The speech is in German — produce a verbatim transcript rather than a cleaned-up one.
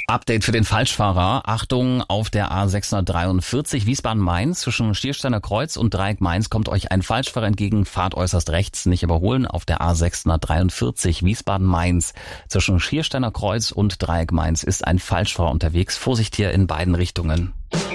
Update für den Falschfahrer. Achtung, auf der A sechshundertdreiundvierzig Wiesbaden-Mainz zwischen Schiersteiner Kreuz und Dreieck Mainz kommt euch ein Falschfahrer entgegen. Fahrt äußerst rechts, nicht überholen. Auf der A sechshundertdreiundvierzig Wiesbaden-Mainz zwischen Schiersteiner Kreuz und Dreieck Mainz ist ein Falschfahrer unterwegs. Vorsicht hier in beiden Richtungen.